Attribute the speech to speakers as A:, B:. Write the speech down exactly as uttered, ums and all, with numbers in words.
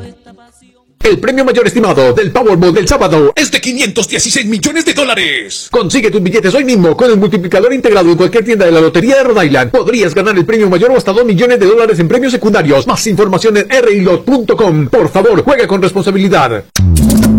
A: El premio mayor estimado del Powerball del sábado es de quinientos dieciséis millones de dólares. Consigue tus billetes hoy mismo con el multiplicador integrado en cualquier tienda de la Lotería de Rhode Island. Podrías ganar el premio mayor o hasta dos millones de dólares en premios secundarios. Más información en r i lot punto com. Por favor, juega con responsabilidad.